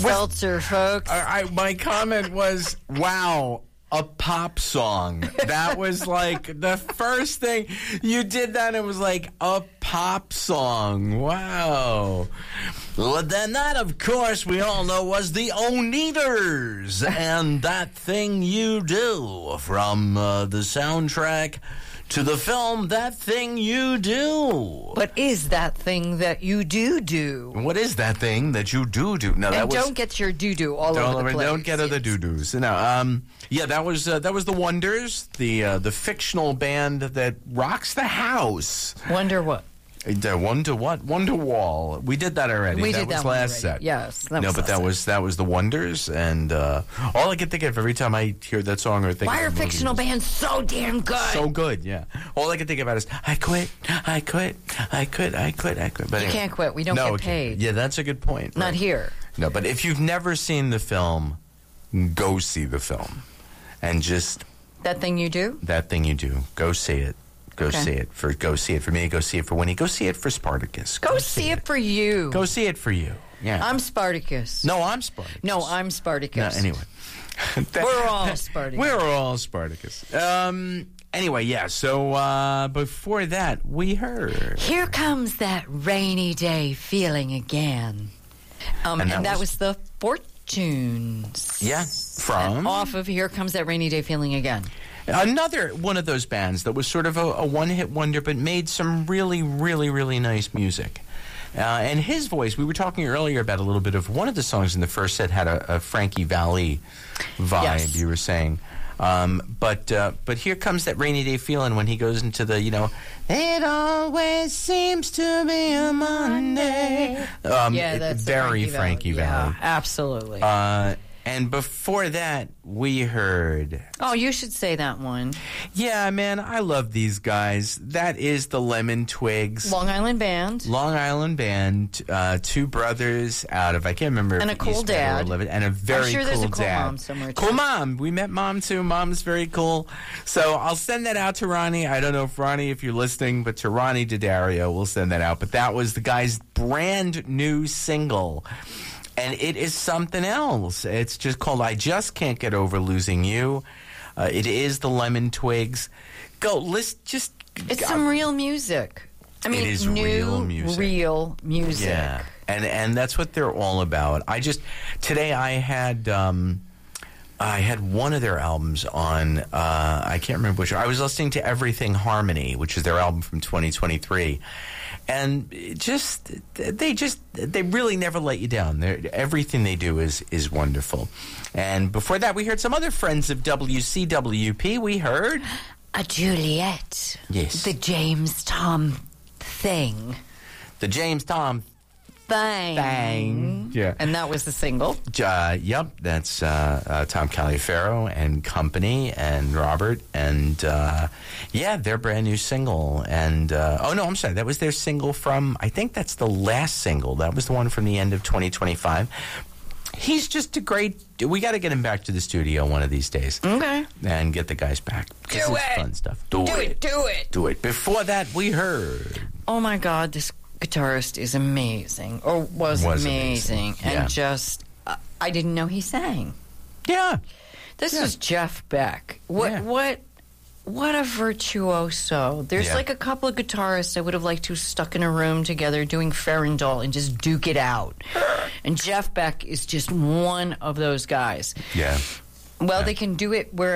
seltzer, folks. My comment was, wow, a pop song. That was like the first thing you did. That it was like a pop song. Wow. Well, then that, of course, we all know was the Oneaters and That Thing You Do from the soundtrack to the film That Thing You Do. What is that thing that you do? What is that thing that you do? No, and don't get your doo-doo all over the place. Don't get other doo-doos. No, yeah, that was the Wonders, the fictional band that rocks the house. Wonder what? Wonderwall. We did that already. We did that was last set. Yes. That was the Wonders, and all I can think of every time I hear that song or think. Why are fictional bands so damn good? So good, yeah. All I can think about is I quit. But you can't quit. We don't get paid. Yeah, that's a good point. Not here. No, but if you've never seen the film, go see the film, and just That Thing You Do. That Thing You Do. Go see it. Go see it for me. Go see it for Winnie. Go see it for Spartacus. Go see it for you. Go see it for you. Yeah. I'm Spartacus. No, I'm Spartacus. No, I'm Spartacus. No, anyway. We're all Spartacus. We're all Spartacus. Anyway, yeah. So before that, we heard Here Comes That Rainy Day Feeling Again. And that was the Fortunes. Yeah. And off of Here Comes That Rainy Day Feeling Again. Another one of those bands that was sort of a one-hit wonder, but made some really, really, really nice music. And his voice, we were talking earlier about a little bit of one of the songs in the first set had a Frankie Valli vibe, yes. You were saying. But Here Comes That Rainy Day Feeling when he goes into the, it always seems to be a Monday. That's very Frankie Valli. Yeah, absolutely. And before that, we heard... Oh, you should say that one. Yeah, man, I love these guys. That is the Lemon Twigs. Long Island Band. Two brothers out of, I can't remember. And a cool dad. And a very cool dad. I'm sure there's a cool dad. Mom somewhere, too. Cool mom. We met Mom, too. Mom's very cool. So I'll send that out to Ronnie. I don't know if Ronnie, if you're listening, but to Ronnie Daddario, we'll send that out. But that was the guy's brand new single. And it is something else. It's just called I Just Can't Get Over Losing You. It is the Lemon Twigs. It's some real music. I mean, it is real music. Yeah. And that's what they're all about. Today I had one of their albums on, I can't remember which. I was listening to Everything Harmony, which is their album from 2023. And they really never let you down. Everything they do is wonderful. And before that, we heard some other friends of WCWP. We heard a Juliet. Yes. The James Tom Thing. The James Tom Thing. Yeah. And that was the single. Yep. That's Tom Califerro and company and Robert. And, their brand new single. And, I'm sorry. That was their single from, I think that's the last single. That was the one from the end of 2025. He's just a great... We got to get him back to the studio one of these days. Okay. And get the guys back. Do it. It's fun stuff. Do it. Before that, we heard... Oh, my God. This guitarist is amazing, or was amazing. And just I didn't know he sang. Yeah, this was Jeff Beck. What a virtuoso! There's like a couple of guitarists I would have liked to have stuck in a room together doing Farandole and just duke it out. And Jeff Beck is just one of those guys. Yeah. Well, they can do it wherever